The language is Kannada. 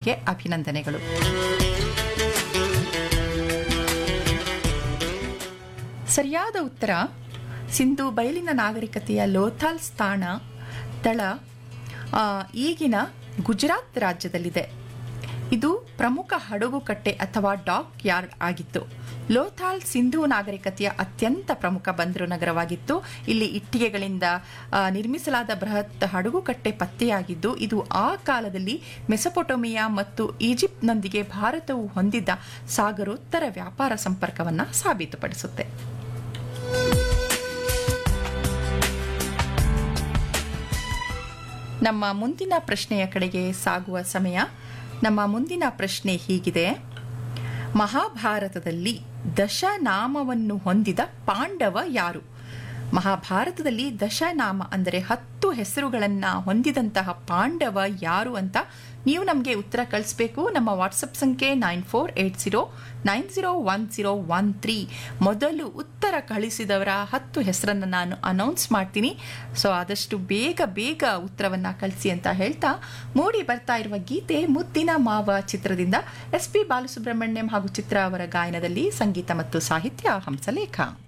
ಮಾಡಿದ್ದಕ್ಕೆ ಅಭಿನಂದನೆಗಳು. ಸರಿಯಾದ ಉತ್ತರ ಸಿಂಧೂ ಬಯಲಿನ ನಾಗರಿಕತೆಯ ಲೋಥಾಲ್ ಸ್ಥಳ ಈಗಿನ ಗುಜರಾತ್ ರಾಜ್ಯದಲ್ಲಿದೆ. ಇದು ಪ್ರಮುಖ ಹಡಗುಕಟ್ಟೆ ಅಥವಾ ಡಾಕ್ ಯಾರ್ಡ್ ಆಗಿತ್ತು. ಲೋಥಾಲ್ ಸಿಂಧೂ ನಾಗರಿಕತೆಯ ಅತ್ಯಂತ ಪ್ರಮುಖ ಬಂದರು ನಗರವಾಗಿತ್ತು. ಇಲ್ಲಿ ಇಟ್ಟಿಗೆಗಳಿಂದ ನಿರ್ಮಿಸಲಾದ ಬೃಹತ್ ಹಡಗುಕಟ್ಟೆ ಪತ್ತೆಯಾಗಿದ್ದು ಇದು ಆ ಕಾಲದಲ್ಲಿ ಮೆಸೊಪೊಟೋಮಿಯಾ ಮತ್ತು ಈಜಿಪ್ಟ್ನೊಂದಿಗೆ ಭಾರತವು ಹೊಂದಿದ್ದ ಸಾಗರೋತ್ತರ ವ್ಯಾಪಾರ ಸಂಪರ್ಕವನ್ನು ಸಾಬೀತುಪಡಿಸುತ್ತೆ. ನಮ್ಮ ಮುಂದಿನ ಪ್ರಶ್ನೆಯ ಕಡೆಗೆ ಸಾಗುವ ಸಮಯ. ನಮ್ಮ ಮುಂದಿನ ಪ್ರಶ್ನೆ ಹೀಗಿದೆ: ಮಹಾಭಾರತದಲ್ಲಿ ದಶನಾಮವನ್ನು ಹೊಂದಿದ ಪಾಂಡವ ಯಾರು? ಮಹಾಭಾರತದಲ್ಲಿ ದಶನಾಮ ಅಂದರೆ 10 ಹೆಸರುಗಳನ್ನು ಹೊಂದಿದಂತಹ ಪಾಂಡವ ಯಾರು ಅಂತ ನೀವು ನಮಗೆ ಉತ್ತರ ಕಳಿಸ್ಬೇಕು. ನಮ್ಮ ವಾಟ್ಸಪ್ ಸಂಖ್ಯೆ 9480901013. ಮೊದಲು ಉತ್ತರ ಕಳಿಸಿದವರ 10 ಹೆಸರನ್ನು ನಾನು ಅನೌನ್ಸ್ ಮಾಡ್ತೀನಿ. ಸೊ ಆದಷ್ಟು ಬೇಗ ಉತ್ತರವನ್ನು ಕಳಿಸಿ ಅಂತ ಹೇಳ್ತಾ ಮೂಡಿ ಬರ್ತಾ ಇರುವ ಗೀತೆ ಮುದ್ದಿನ ಮಾವ ಚಿತ್ರದಿಂದ SP ಬಾಲಸುಬ್ರಹ್ಮಣ್ಯಂ ಹಾಗೂ ಚಿತ್ರ ಅವರ ಗಾಯನದಲ್ಲಿ, ಸಂಗೀತ ಮತ್ತು ಸಾಹಿತ್ಯ ಹಂಸಲೇಖ.